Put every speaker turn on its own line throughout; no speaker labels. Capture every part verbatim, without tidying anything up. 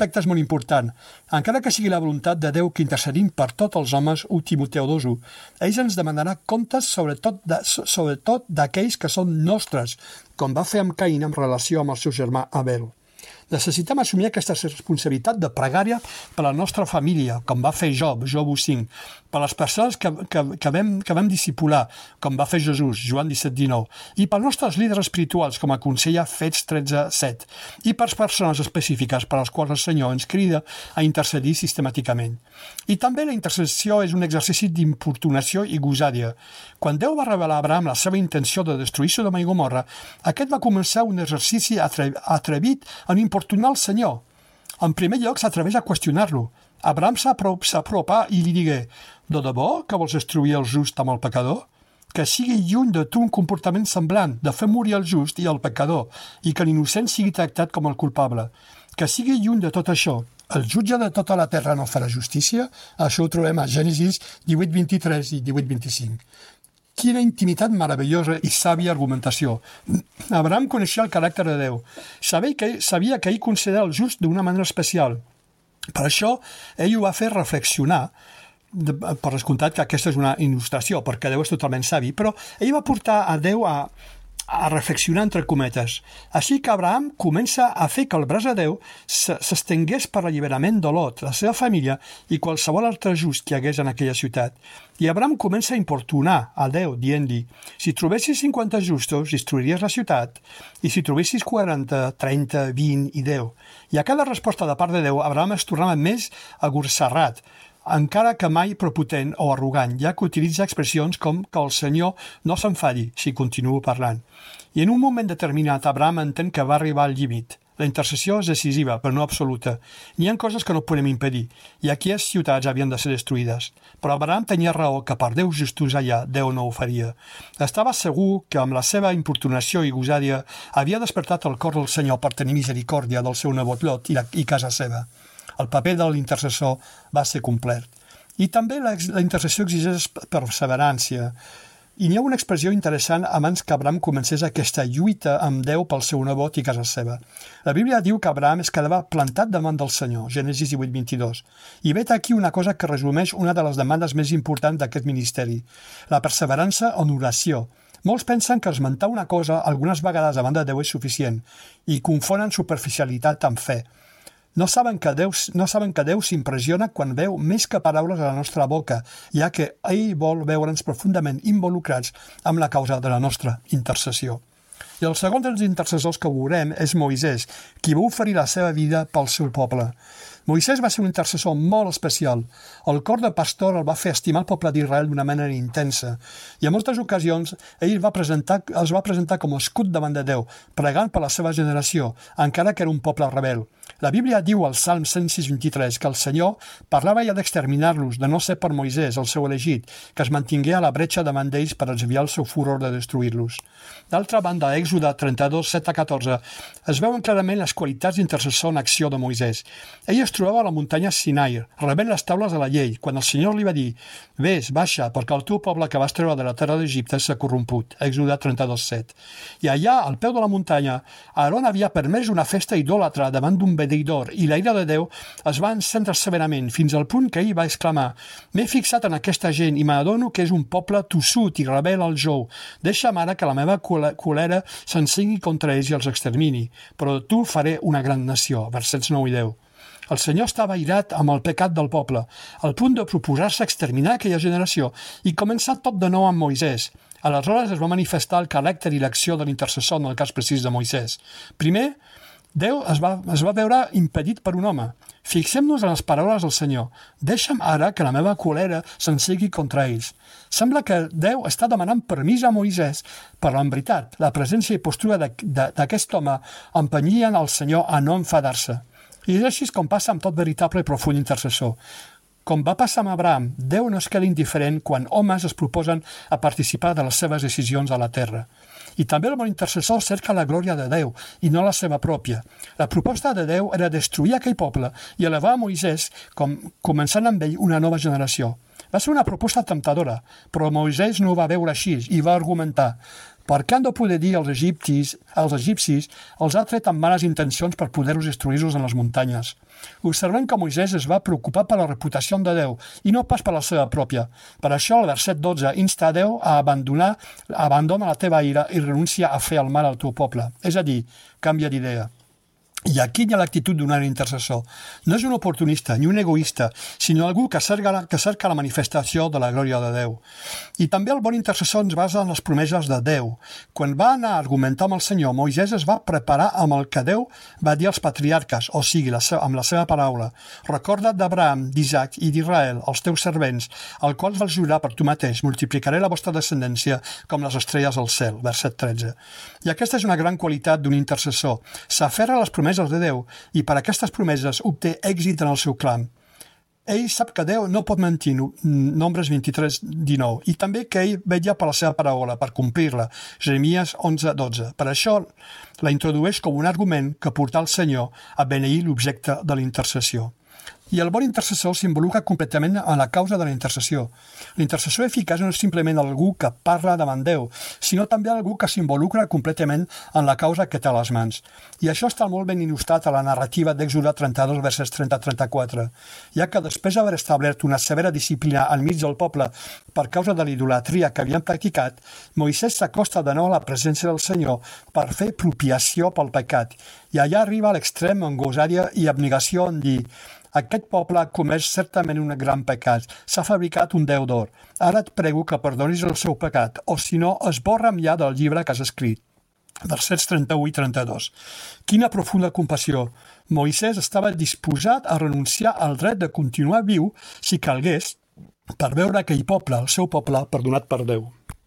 aspecte és molt important. Encara que sigui la voluntat de Déu que intercedim per tots els homes, u Timoteu dos u, ells ens demanarà comptes sobretot, de, sobretot d'aquells que són nostres, com va fer amb Caín en relació amb el seu germà Abel. Necessitem assumir aquesta responsabilitat de pregària per la nostra família, com va fer Job, Job u cinc, per les persones que, que, que, vam, que vam discipular, com va fer Jesús, Joan disset dinou, i per nostres líders espirituals, com aconsella Fets tretze set, i per persones específiques per les quals el Senyor ens crida a intercedir sistemàticament. I també la intercessió és un exercici d'importunació i gosàdia. Quan Déu va revelar a Abraham la seva intenció de destruir Sodoma i Gomorra, aquest va començar un exercici atre- atrevit en importunar el Senyor. En primer lloc, s'atreveix a qüestionar-lo. Abraham s'apropa i li digué: «De debò que vols destruir el just amb el pecador? Que sigui lluny de tu un comportament semblant, de fer morir el just i el pecador, i que l'innocent sigui tractat com el culpable. Que sigui lluny de tot això. El jutge de tota la terra no farà justícia?» Això ho trobem a Gènesis divuit vint-i-tres i divuit vint-i-cinc. Quina intimitat meravellosa i sàvia argumentació. Abraham coneixia el caràcter de Déu. Sabia que, sabia que ell considera el just d'una manera especial. Per això, ell ho va fer reflexionar, de, per descomptat que aquesta és una il·lustració, perquè Déu és totalment savi, però ell va portar a Déu a, a reflexionar entre cometes. Així que Abraham comença a fer que el braç de Déu s'estengués per l'alliberament de Lot, la seva família i qualsevol altre just que hi hagués en aquella ciutat. I Abraham comença a importunar a Déu, dient-li: «Si trobessis cinquanta justos, destruiries la ciutat, i si trobessis quaranta, trenta, vint i deu». I a cada resposta de part de Déu, Abraham es tornava més agorcerrat, encara que mai prepotent o arrogant, ja que utilitza expressions com que el Senyor no s'enfadi si continuo parlant. I en un moment determinat, Abraham entén que va arribar al límit. La intercessió és decisiva, però no absoluta. N'hi ha coses que no podem impedir, i aquelles ciutats havien de ser destruïdes. Però Abraham tenia raó que per Déu justos allà, Déu no ho faria. Estava segur que amb la seva importunació i gosàdia havia despertat el cor del Senyor per tenir misericòrdia del seu nebot Lot i, la, i casa seva. El paper de l'intercessor va ser complet. I també la, la intercessió exigeix perseverància. I n'hi ha una expressió interessant abans que Abraham comencés aquesta lluita amb Déu pel seu nebot i casa seva. La Bíblia diu que Abraham es quedava plantat davant del Senyor, Gènesis divuit vint-i-dos. I vet aquí una cosa que resumeix una de les demandes més importants d'aquest ministeri: la perseverança en oració. Molts pensen que esmentar una cosa algunes vegades davant de Déu és suficient i confonen superficialitat amb fe. No saben que Déu, no saben que Déu s'impressiona quan veu més que paraules a la nostra boca, ja que ell vol veure'ns profundament involucrats amb la causa de la nostra intercessió. I el segon dels intercessors que veurem és Moisès, qui va oferir la seva vida pel seu poble. Moisès va ser un intercessor molt especial. El cor de pastor el va fer estimar el poble d'Israel d'una manera intensa, i en moltes ocasions ell va presentar, els va presentar com a escut davant de Déu, pregant per la seva generació, encara que era un poble rebel. La Bíblia diu al Salm cent sis vint-i-tres que el Senyor parlava ja d'exterminar-los, de no ser per Moisès, el seu elegit, que es mantingué a la bretxa davant d'ells per desviar el seu furor de destruir-los. D'altra banda, a Èxode trenta-dos, set a catorze, es veuen clarament les qualitats d'intercessor en acció de Moisès. Ell es trobava a la muntanya Sinai, rebent les taules de la llei, quan el Senyor li va dir: «Ves, baixa, perquè el teu poble que vas treure de la terra d'Egipte s'ha corromput». Èxode trenta-dos, set. I allà, al peu de la muntanya, Aaron havia permès una festa idòlatra davant d'un vedell d'or, i la ira de Déu es va encendre severament, fins al punt que ell va exclamar: «M'he fixat en aquesta gent i m'adono que és un poble tossut i rebel al jou. Deixa'm ara que la meva còlera s'encengui contra ells i els extermini, però de tu faré una gran nació». Versets nou i deu. El Senyor estava irat amb el pecat del poble, al punt de proposar-se exterminar aquella generació i començar tot de nou amb Moisès. Aleshores es va manifestar el caràcter i l'acció de l'intercessor en el cas precís de Moisès. Primer, Déu es va, es va veure impedit per un home. Fixem-nos en les paraules del Senyor: «Deixa'm ara que la meva còlera s'encegui contra ells». Sembla que Déu està demanant permís a Moisès, però en veritat, la presència i postura d'aquest home empenyien el Senyor a no enfadar-se. I és així com passa amb tot veritable i profund intercessor. Com va passar amb Abraham, Déu no es queda indiferent quan homes es proposen a participar de les seves decisions a la terra. I també el bon intercessor cerca la glòria de Déu i no la seva pròpia. La proposta de Déu era destruir aquell poble i elevar a Moisès, com, començant amb ell una nova generació. Va ser una proposta temptadora, però Moisès no ho va veure així i va argumentar: Perquè han de poder dir als egipcis, als egipcis els ha tret amb males intencions per poder-los destruir-los en les muntanyes. Observem que Moisès es va preocupar per la reputació de Déu i no pas per la seva pròpia. Per això el verset dotze insta a Déu a abandonar, abandona la teva ira i renuncia a fer el mal al teu poble. És a dir, canvia d'idea. I aquí hi ha l'actitud d'un intercessor. No és un oportunista ni un egoista, sinó algú que cerca, que cerca la manifestació de la glòria de Déu. I també el bon intercessor ens basa en les promeses de Déu. Quan va anar a argumentar amb el Senyor, Moisès es va preparar amb el que Déu va dir als patriarques, o sigui, la seva, amb la seva paraula. Recorda't d'Abraham, d'Isaac i d'Israel, els teus servents, al quals vas jurar per tu mateix, multiplicaré la vostra descendència com les estrelles al cel, verset tretze. I aquesta és una gran qualitat d'un intercessor. S'aferra a les promeses de Déu i per aquestes promeses obté èxit en el seu clam. Ell sap que Déu no pot mentir, Nombres vint-i-tres dinou, i també que ell vetlla per la seva paraula, per complir-la, Jeremies onze dotze. Per això la introdueix com un argument que porta el Senyor a beneir l'objecte de la intercessió. I el bon intercessor s'involucra completament en la causa de la intercessió. L'intercessor eficaç no és simplement algú que parla davant Déu, sinó també algú que s'involucra completament en la causa que té a les mans. I això està molt ben il·lustrat a la narrativa d'Èxode trenta-dos, versets trenta a trenta-quatre, ja que després d'haver establert una severa disciplina enmig del poble per causa de l'idolatria que havien practicat, Moisès s'acosta de nou a la presència del Senyor per fer propiació pel pecat. I allà arriba a l'extrem en gosària i abnegació en dir: aquest poble ha comès certament un gran pecat. S'ha fabricat un déu d'or. Ara et prego que perdonis el seu pecat, o si no, esborra'm ja del llibre que has escrit. Versets trenta-u i trenta-dos. Quina profunda compassió! Moisès estava disposat a renunciar al dret de continuar viu si calgués per veure aquell poble, el seu poble, perdonat per Déu.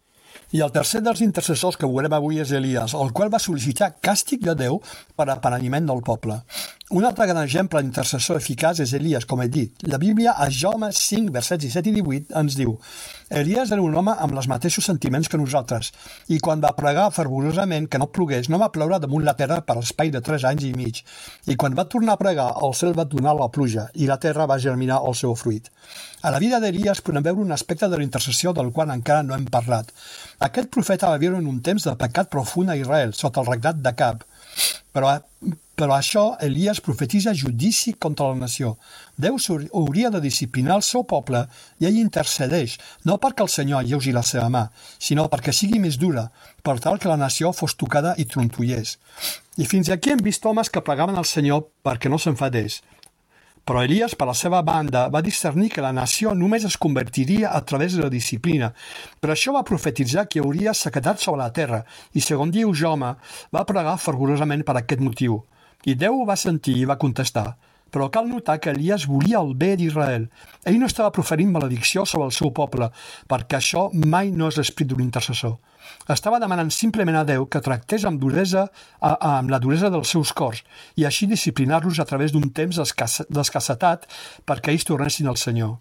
I el tercer dels intercessors que veurem avui és Elies, el qual va sol·licitar càstig de Déu per a penediment del poble. Un altre gran exemple d'intercessor eficaç és Elies, com he dit. La Bíblia, a Jaume cinc, versets disset i divuit, ens diu: Elies era un home amb els mateixos sentiments que nosaltres, i quan va pregar fervorosament que no plogués, no va ploure damunt la terra per l'espai de tres anys i mig. I quan va tornar a pregar, el cel va donar la pluja, i la terra va germinar el seu fruit. A la vida d'Elies podem veure un aspecte de la intercessió del qual encara no hem parlat. Aquest profeta va viure en un temps de pecat profund a Israel, sota el regnat d'Acab. Però, però això, Elies profetitza judici contra la nació. Déu hauria de disciplinar el seu poble i ell intercedeix, no perquè el Senyor alleugi la seva mà, sinó perquè sigui més dura, per tal que la nació fos tocada i trontollés. I fins aquí hem vist homes que pregaven al Senyor perquè no s'enfadés. Però Elies, per la seva banda, va discernir que la nació només es convertiria a través de la disciplina. Per això va profetitzar que hauria sequedat sobre la terra i, segons diu Jaume, va pregar fervorosament per aquest motiu. I Déu ho va sentir i va contestar. Però cal notar que Elies volia el bé d'Israel. Ell no estava proferint maledicció sobre el seu poble, perquè això mai no és l'esperit d'un intercessor. Estava demanant simplement a Déu que tractés amb duresa, a, a, amb la duresa dels seus cors i així disciplinar-los a través d'un temps d'escassetat perquè ells tornessin al Senyor.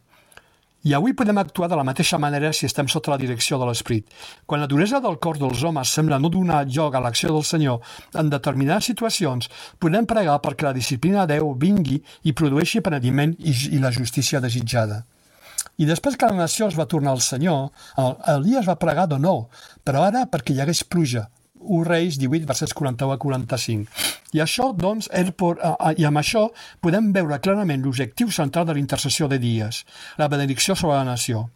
I avui podem actuar de la mateixa manera si estem sota la direcció de l'Esperit. Quan la duresa del cor dels homes sembla no donar lloc a l'acció del Senyor, en determinades situacions podem pregar perquè la disciplina de Déu vingui i produeixi penediment i, i la justícia desitjada. I després que la nació es va tornar al Senyor, Elies va pregar de nou, però ara perquè hi hagués pluja. u Reis divuit, versets quaranta-u a quaranta-cinc. I això, doncs, por, i amb això podem veure clarament l'objectiu central de l'intercessió de Elies, la benedicció sobre la nació.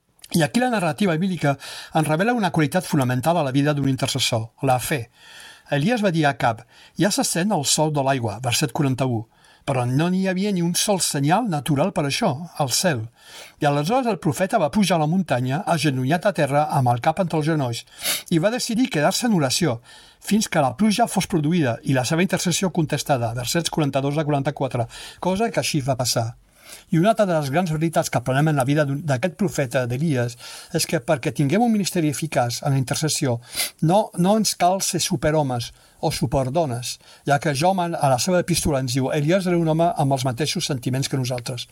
I aquí la narrativa bíblica ens revela una qualitat fonamental a la vida d'un intercessor, la fe. Elies va dir a Acab: ja se sent el sol de l'aigua, verset quaranta-u. Però no n'hi havia ni un sol senyal natural per això, al cel. I aleshores el profeta va pujar a la muntanya, agenollat a terra, amb el cap entre els genolls, i va decidir quedar-se en oració, fins que la pluja fos produïda i la seva intercessió contestada, versets quaranta-dos a quaranta-quatre, cosa que així va passar. I una altra de les grans veritats que aprenem en la vida d'aquest profeta d'Elies és que perquè tinguem un ministeri eficaç en la intercessió no, no ens cal ser superhomes o superdones, ja que Jaume a la seva epístola ens diu: Elies era un home amb els mateixos sentiments que nosaltres.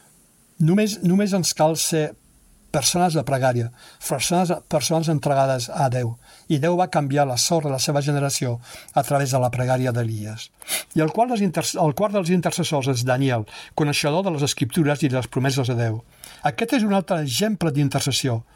Només, només ens cal ser persones de pregària, persones, persones entregades a Déu. I Déu va canviar la sort de la seva generació a través de la pregària d'Elies. I el quart, dels inter... el quart dels intercessors és Daniel, coneixedor de les Escriptures i de les promeses de Déu. Aquest és un altre exemple d'intercessió.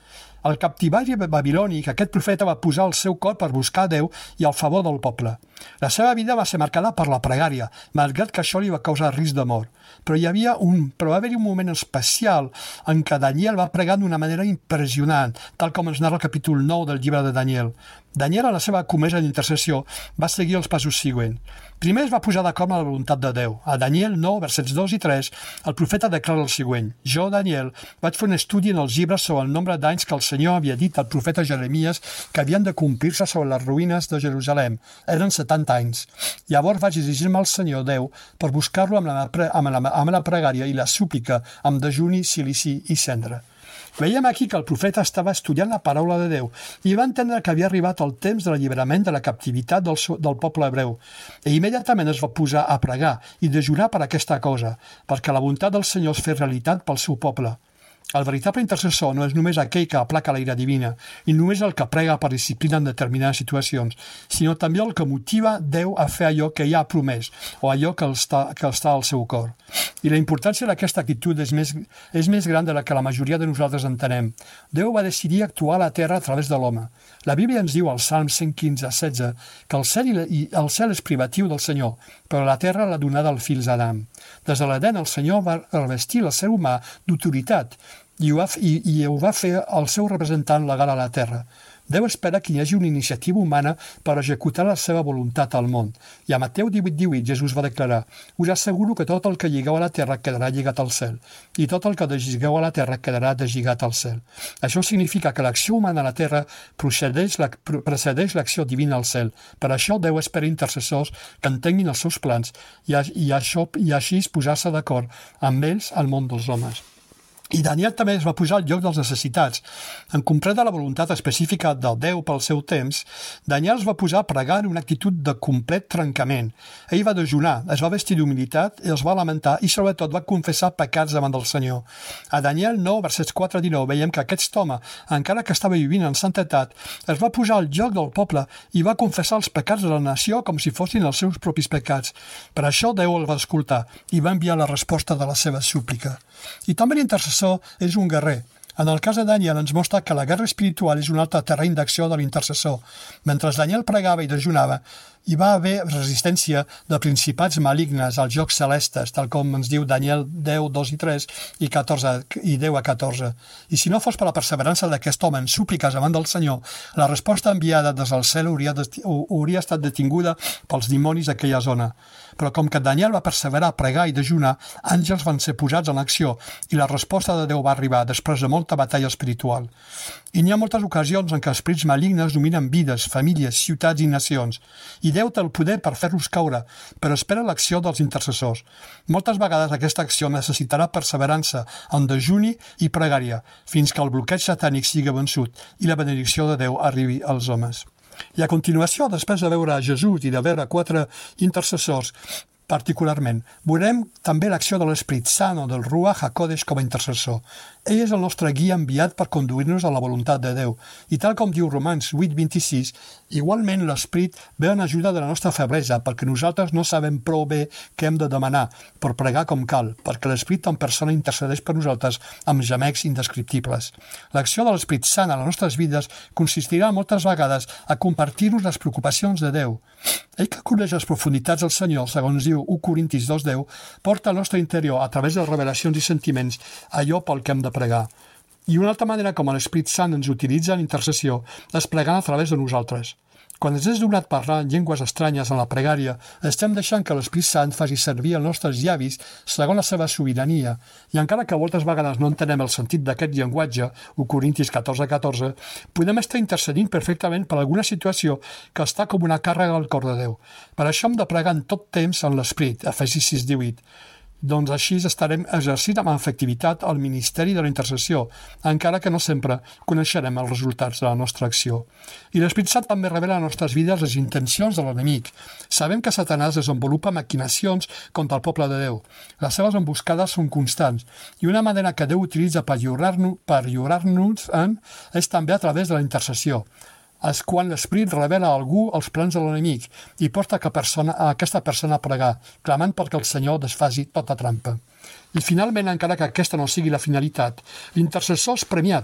Al captiveri babilònic, aquest profeta va posar el seu cor per buscar Déu i el favor del poble. La seva vida va ser marcada per la pregària, malgrat que això li va causar risc de mort. Però hi havia un, però va haver-hi un moment especial en què Daniel va pregar d'una manera impressionant, tal com ens narra el capítol nou del llibre de Daniel. Daniel, a la seva comesa d'intercessió, va seguir els passos següents. Primer es va posar d'acord amb la voluntat de Déu. A Daniel nou, versets dos i tres, el profeta declara el següent: Jo, Daniel, vaig fer un estudi en els llibres sobre el nombre d'anys que el Senyor havia dit al profeta Jeremies que havien de complir-se sobre les ruïnes de Jerusalem. Eren setanta anys. Llavors vaig dirigir-me al Senyor Déu per buscar-lo amb la, pre amb, la, amb la pregària i la súplica, amb dejuni, silici i cendra. Veiem aquí que el profeta estava estudiant la paraula de Déu i va entendre que havia arribat el temps de l'alliberament de la captivitat del, del poble hebreu. I immediatament es va posar a pregar i de jurar per aquesta cosa, perquè la voluntat del Senyor es fes realitat pel seu poble. El veritable intercessor no és només aquell que aplaca la ira divina i només el que prega per disciplina en determinades situacions, sinó també el que motiva Déu a fer allò que ja ha promès o allò que està, que està al seu cor. I la importància d'aquesta actitud és més, és més gran de la que la majoria de nosaltres entenem. Déu va decidir actuar a la terra a través de l'home. La Bíblia ens diu al Salm cent quinze, setze que el cel, i el cel és privatiu del Senyor, però la terra l'ha donada als fills d'Adam. Des de l'Eden el Senyor va revestir el ser humà d'autoritat i ho, va, i, i ho va fer el seu representant legal a la terra. Déu espera que hi hagi una iniciativa humana per executar la seva voluntat al món. I a Mateu divuit, divuit Jesús va declarar: us asseguro que tot el que lligueu a la terra quedarà lligat al cel, i tot el que deslligueu a la terra quedarà deslligat al cel. Això significa que l'acció humana a la terra precedeix la, precedeix l'acció divina al cel. Per això Déu espera intercessors que entenguin els seus plans i, i, això, i així posar-se d'acord amb ells al món dels homes. I Daniel també es va posar al lloc dels necessitats. En comprendre la voluntat específica del Déu pel seu temps, Daniel es va posar a pregar en una actitud de complet trencament. Ell va dejunar, es va vestir d'humilitat, es va lamentar i sobretot va confessar pecats davant del Senyor. A Daniel nou, versets quatre a dinou, veiem que aquest home, encara que estava vivint en santetat, es va posar al lloc del poble i va confessar els pecats de la nació com si fossin els seus propis pecats. Per això Déu el va escoltar i va enviar la resposta de la seva súplica. I també l'intercessor és un guerrer. En el cas de Daniel ens mostra que la guerra espiritual és un altre terreny d'acció de l'intercessor. Mentre Daniel pregava i dejunava, hi va haver resistència de principats malignes als jocs celestes, tal com ens diu Daniel deu, dos i tres i, catorze, i deu a catorze. I si no fos per la perseverança d'aquest home en súpliques davant del Senyor, la resposta enviada des del cel hauria, de, hauria estat detinguda pels dimonis d'aquella zona. Però com que Daniel va perseverar a pregar i dejunar, àngels van ser posats en acció i la resposta de Déu va arribar després de molta batalla espiritual. I n'hi ha moltes ocasions en què esprits malignes dominen vides, famílies, ciutats i nacions. I Déu té el poder per fer-los caure, però espera l'acció dels intercessors. Moltes vegades aquesta acció necessitarà perseverança en dejuni i pregària, fins que el bloqueig satànic sigui vençut i la benedicció de Déu arribi als homes. I a continuació, després de veure Jesús i de veure quatre intercessors, particularment, veurem també l'acció de l'Esperit Sant o del Ruach HaKodesh com a intercessor. Ell és el nostre guia enviat per conduir-nos a la voluntat de Déu. I tal com diu Romans vuit, vint-i-sis, igualment l'Esperit ve en ajuda de la nostra feblesa, perquè nosaltres no sabem prou bé què hem de demanar per pregar com cal, perquè l'Esperit en persona intercedeix per nosaltres amb gemecs indescriptibles. L'acció de l'Esperit Sant a les nostres vides consistirà moltes vegades a compartir-nos les preocupacions de Déu. Ell que coneix les profunditats del Senyor, segons diu u Corintis dos, deu, porta al nostre interior, a través de revelacions i sentiments, allò pel que hem de pregar. I una altra manera com l'Esperit Sant ens utilitza en intercessió és pregant a través de nosaltres. Quan ens és donat parlar en llengües estranyes en la pregària, estem deixant que l'Esperit Sant faci servir els nostres llavis segons la seva sobirania, i encara que moltes vegades no entenem el sentit d'aquest llenguatge, u Corintis catorze, catorze, podem estar intercedint perfectament per alguna situació que està com una càrrega al cor de Déu. Per això hem de pregar en tot temps en l'Esperit, Efesis sis, divuit. Doncs així estarem exercint amb efectivitat el ministeri de la intercessió, encara que no sempre coneixerem els resultats de la nostra acció. I l'Esperit Sant també revela a les nostres vides les intencions de l'enemic. Sabem que Satanàs desenvolupa maquinacions contra el poble de Déu. Les seves emboscades són constants, i una manera que Déu utilitza per lliurar-nos per lliurar-nos en és també a través de la intercessió. És quan l'Esperit revela a algú els plans de l'enemic i porta a, persona, a aquesta persona a pregar, clamant perquè el Senyor desfaci tota trampa. I finalment, encara que aquesta no sigui la finalitat, l'intercessor és premiat,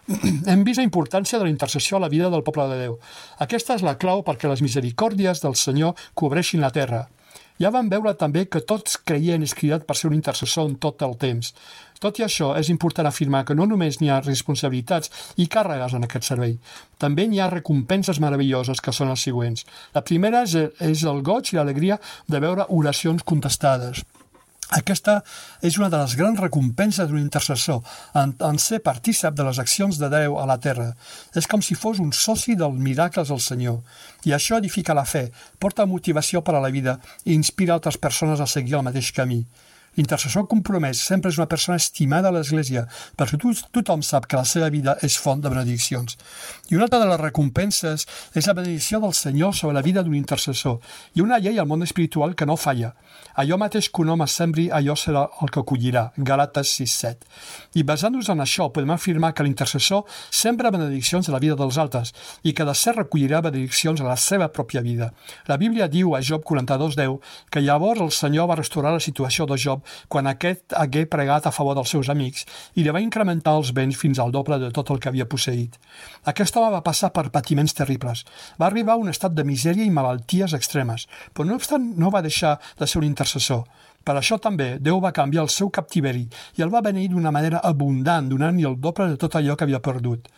Hem vist la importància de la intercessió a la vida del poble de Déu. Aquesta és la clau perquè les misericòrdies del Senyor cobreixin la terra. Ja vam veure també que tots creient és cridat per ser un intercessor en tot el temps. Tot i això, és important afirmar que no només n'hi ha responsabilitats i càrregues en aquest servei. També n'hi ha recompenses meravelloses que són les següents. La primera és, és el goig i l'alegria de veure oracions contestades. Aquesta és una de les grans recompenses d'un intercessor, en, en ser partícip de les accions de Déu a la terra. És com si fos un soci dels miracles del Senyor. I això edifica la fe, porta motivació per a la vida i inspira altres persones a seguir el mateix camí. L'intercessor compromès sempre és una persona estimada a l'Església, perquè to tothom sap que la seva vida és font de benediccions. I una altra de les recompenses és la benedicció del Senyor sobre la vida d'un intercessor, i una llei al món espiritual que no falla. Allò mateix que un home sembri, allò serà el que collirà, Galates sis set. I basant-nos en això, podem afirmar que l'intercessor sembra benediccions a la vida dels altres i que de ser recollirà benediccions a la seva pròpia vida. La Bíblia diu a Job quaranta-dos deu que llavors el Senyor va restaurar la situació de Job quan aquest hagué pregat a favor dels seus amics i li va incrementar els béns fins al doble de tot el que havia posseït. Aquest home va passar per patiments terribles. Va arribar a un estat de misèria i malalties extremes, però no obstant no va deixar de ser un intercessor. Per això també Déu va canviar el seu captiveri i el va beneir d'una manera abundant, donant-li el doble de tot allò que havia perdut.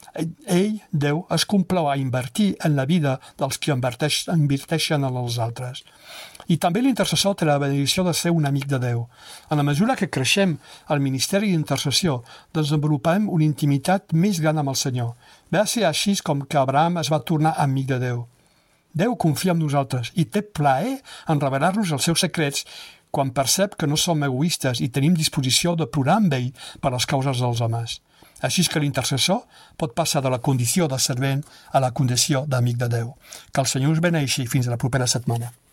Ell, Déu, es complau a invertir en la vida dels que inverteix, inverteixen en els altres. I també l'intercessor té la benedicció de ser un amic de Déu. En la mesura que creixem al ministeri d'intercessió, desenvolupem una intimitat més gran amb el Senyor. Va ser així com que Abraham es va tornar amic de Déu. Déu confia en nosaltres i té plaer en revelar-nos els seus secrets quan percep que no som egoistes i tenim disposició de plorar amb ell per les causes dels homes. Així que l'intercessor pot passar de la condició de servent a la condició d'amic de Déu. Que el Senyor us beneixi fins a la propera setmana.